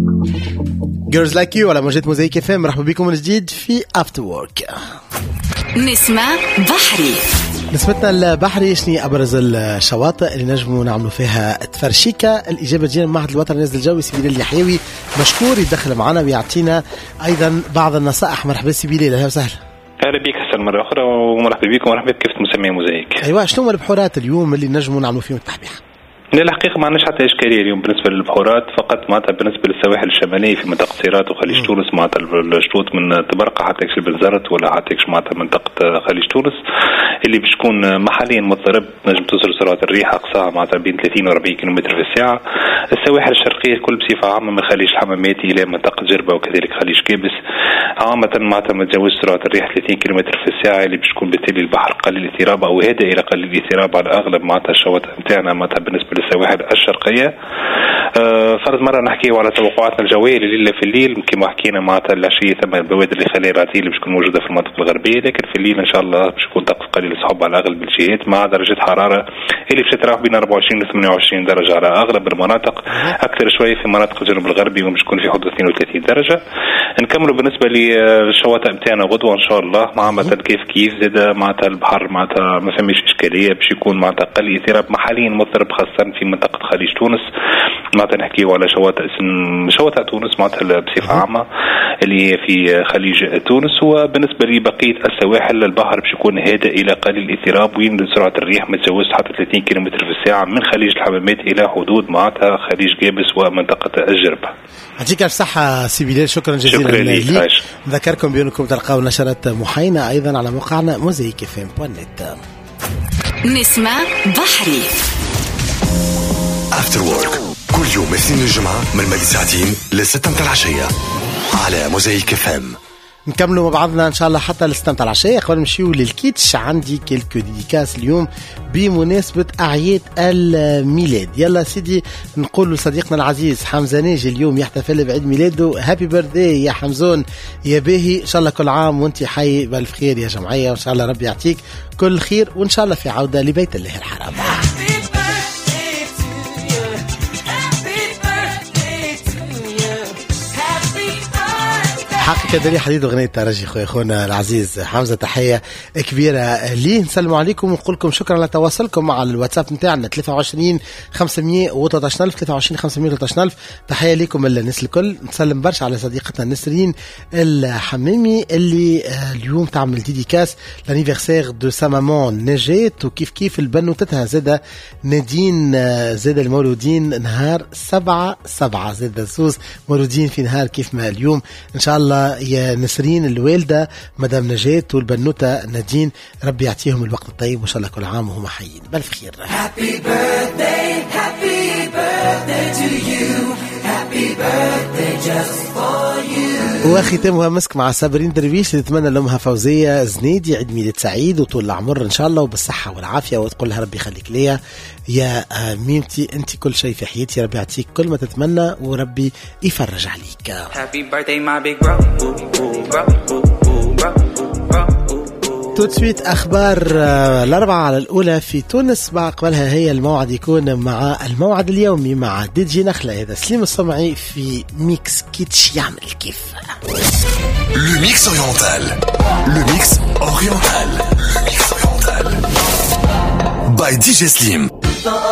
Girls Like You على موجة موزايك اف ام. مرحبا بكم من جديد في After Work. نسمة بحري. نسمتنا البحري، شني أبرز الشواطئ اللي نجموا نعملوا فيها تفرشيكة؟ الإجابة تجينا من معهد الوطني للنزل الجوي. سبيل اليحيوي مشكور يدخل معنا ويعطينا أيضا بعض النصائح. مرحبا سبيل، أهلا وسهلا. أهلا بك حسن مرة أخرى، ومرحبا بكم ومرحبا كيف مسميه موزايك. أيوة، شنو البحورات اليوم اللي نجموا نعملوا فيهم التحبيح؟ للحقيقة ما عندناش حتى إشكالية اليوم بالنسبة للبحورات، فقط معناتها بالنسبة للسواحل الشمالية في منطقة سيرات وخليج تونس، معناتها الشطوط من تبرقة حتى يكشف بنزرت ولا حتى يكشف معناتها منطقة خليج تونس اللي باش تكون محليا مضطرب، نجم توصل سرعة الريح أقصاها معناتها بين 30 و 40 كيلومتر في الساعة. السواحل الشرقية كل بصفة عامة من خليج الحمامات إلى منطقة جربة وكذلك خليج كابس عامة معناتها ما تجاوز سرعة الريح 30 كيلومتر في الساعة، اللي باش تكون بالتالي البحر قليل الاضطراب أو هادئ إلى قليل الاضطراب على أغلب معناتها الشواطئ نتاعنا معناتها بالنسبة للسواحل الشرقية. فرض مرة نحكيه على توقعاتنا الجوية لليلة في الليل، كما حكينا معناتها العشية ثم البوادر اللي خليها الرعتية اللي باش تكون موجودة في المنطقة الغربية، لكن في الليل إن شاء الله باش يكون طقس قليل الصحب على أغلب الجهات مع درجة حرارة اللي باش تتراوح بين 24 و 28 درجة على أغلب المناطق، أكثر شوية في مناطق الجنوب الغربي ومش تكون في حدود 32 درجة. نكملوا بالنسبة للشواطئ بتاعنا غدوة إن شاء الله مع معناتها كيف زاد معناتها البحر معناتها ما فماش إشكالية، باش يكون معناتها قليل اضطراب محليا مضطرب خاصة في منطقة خليج تونس. معناتها نحكيو على شواطئ تونس معناتها بصفة عامة اللي في خليج تونس، وبالنسبة لبقية السواحل البحر باش يكون هادئ إلى قليل الاضطراب وين سرعة الريح ما تجاوز حتى 30 كيلومتر في الساعة من خليج الحمامات إلى حدود معناتها خليج جابس ومنطقة الجربة. يعطيك الصحة سي بلال، شكرا جزيلا لك. نذكركم بأنكم تلقاو نشرات محاينة أيضا على موقعنا mozaikfm.net. نسمة بحري After Work كل يوم اثنين الجمعة من مدى ساعتين ل6 متاع العشية على موزايك اف ام. نكملوا مع بعضنا ان شاء الله حتى ل6 متاع العشية. قبل نمشيو للكيتش عندي كيلكو ديديكاس اليوم بمناسبة أعياد الميلاد. يلا سيدي نقول لصديقنا العزيز حمزة ناجي اليوم يحتفل بعيد ميلاده. هابي بيرثداي يا حمزون يا باهي، ان شاء الله كل عام وانت حي بالف خير يا جمعية، وان شاء الله ربي يعطيك كل خير، وان شاء الله في عودة لبيت الله الحرام. حقيقة دليل حديد أغنية ترجي خونا العزيز حمزة، تحية كبيرة ليه. نسلم عليكم ونقول لكم شكرا على تواصلكم على الواتساب نتاعنا 23 513 23 513. تحية لكم الناس الكل. نسلم برشا على صديقتنا نسرين الحمامي اللي اليوم تعمل ديديكاس لانيفرسير دو سا مامون نجات، وكيف كيف البنوتتها زادة نادين زادة المولودين نهار 7/7 زادة زوز مولودين في نهار كيف ما اليوم. إن شاء الله يا نسرين الوالدة مدام نجاة والبنوتة نادين ربي يعطيهم الوقت الطيب، وإن شاء الله كل عام وهم حيين بألف خير. Happy birthday to you. Happy birthday just for you. وختامها مسك مع صابرين درويش اللي تتمنى لأمها فوزية زنيدي عيد ميلاد سعيد وطول العمر إن شاء الله وبالصحة والعافية، وتقول لها ربي يخليك ليا يا ميمتي، أنت كل شيء في حياتي، ربي يعطيك كل ما تتمنى وربي يفرج عليك. Happy birthday my big bro. tout de suite أخبار الأربعة على الأولى في تونس. مع قبلها هي الموعد يكون مع الموعد اليومي مع دي جي نخلة. هذا سليم الصمعي في ميكس كيتش يعمل كيف. Le mix oriental. Le mix oriental. Le mix oriental. By DJ Slim.